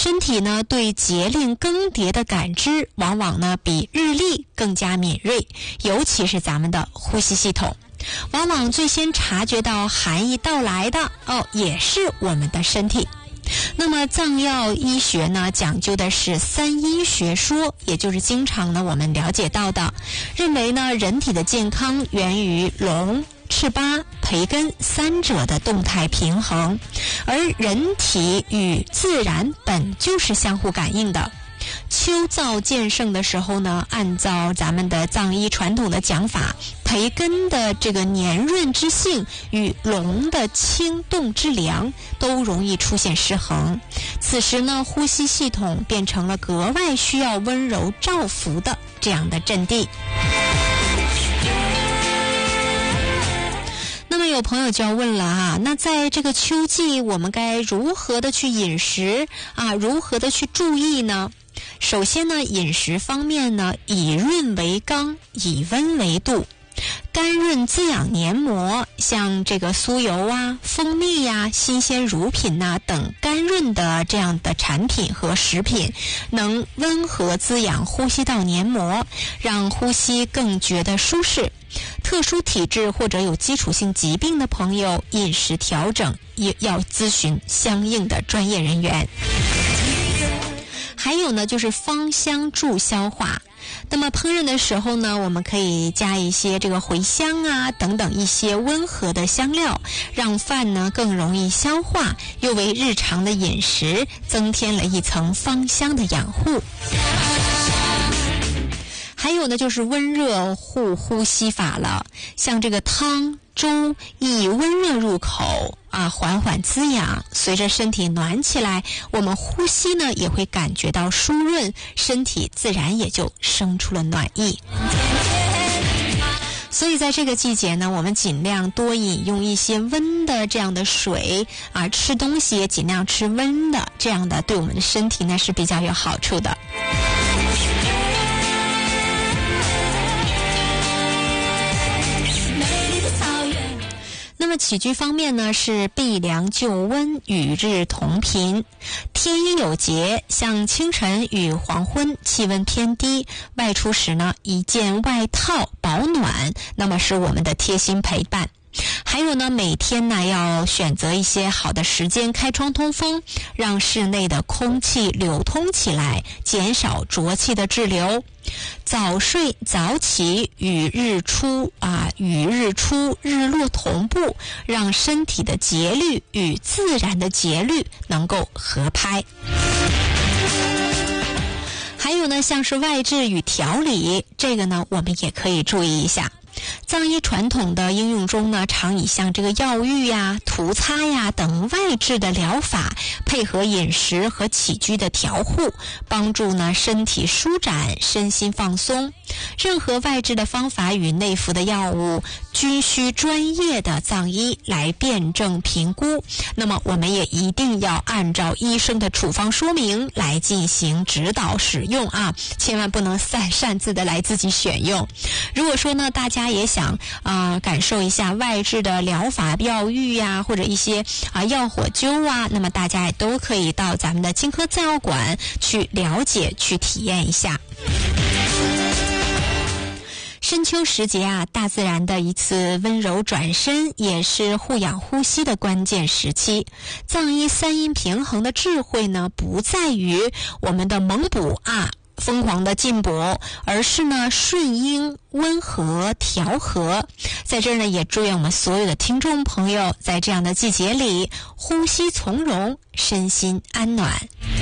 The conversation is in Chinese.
身体呢对节令更迭的感知往往呢比日历更加敏锐，尤其是咱们的呼吸系统，往往最先察觉到寒意到来的也是我们的身体。那么藏药医学呢讲究的是三阴学说，也就是经常呢我们了解到的，认为呢人体的健康源于龙、赤八、培根三者的动态平衡，而人体与自然本就是相互感应的。秋燥渐盛的时候呢，按照咱们的藏医传统的讲法，培根的这个黏润之性与龙的清动之凉都容易出现失衡，此时呢呼吸系统变成了格外需要温柔照拂的这样的阵地。那么有朋友就要问了那在这个秋季我们该如何的去饮食如何的去注意呢？首先呢，饮食方面呢，以润为纲，以温为度。甘润滋养黏膜，像这个酥油蜂蜜新鲜乳品等甘润的这样的产品和食品，能温和滋养呼吸道黏膜，让呼吸更觉得舒适。特殊体质或者有基础性疾病的朋友，饮食调整也要咨询相应的专业人员。还有呢，就是芳香助消化。那么烹饪的时候呢，我们可以加一些这个茴香等等一些温和的香料，让饭呢更容易消化，又为日常的饮食增添了一层芳香的养护。还有呢，就是温热护呼吸法了，像这个汤粥以温热入口缓缓滋养，随着身体暖起来，我们呼吸呢也会感觉到舒润，身体自然也就生出了暖意。所以在这个季节呢，我们尽量多饮用一些温的这样的水吃东西也尽量吃温的，这样的对我们的身体呢是比较有好处的。那么起居方面呢，是避凉就温，与日同频。天阴有节，像清晨与黄昏气温偏低，外出时呢，一件外套保暖，那么是我们的贴心陪伴。还有呢，每天呢要选择一些好的时间开窗通风，让室内的空气流通起来，减少浊气的滞留。早睡早起，与日出日落同步，让身体的节律与自然的节律能够合拍。还有呢，像是外治与调理，这个呢我们也可以注意一下。藏医传统的应用中呢，常以像这个药浴涂擦等外治的疗法，配合饮食和起居的调护，帮助呢身体舒展，身心放松。任何外治的方法与内服的药物，均需专业的藏医来辩证评估。那么我们也一定要按照医生的处方说明来进行指导使用千万不能擅自的来自己选用。如果说呢，大家也想感受一下外治的疗法药浴或者一些药火灸那么大家也都可以到咱们的金科藏药馆去了解去体验一下。深秋时节大自然的一次温柔转身，也是护养呼吸的关键时期。藏医三阴平衡的智慧呢，不在于我们的猛补疯狂的进补，而是呢顺应温和调和。在这儿呢，也祝愿我们所有的听众朋友在这样的季节里呼吸从容，身心安暖。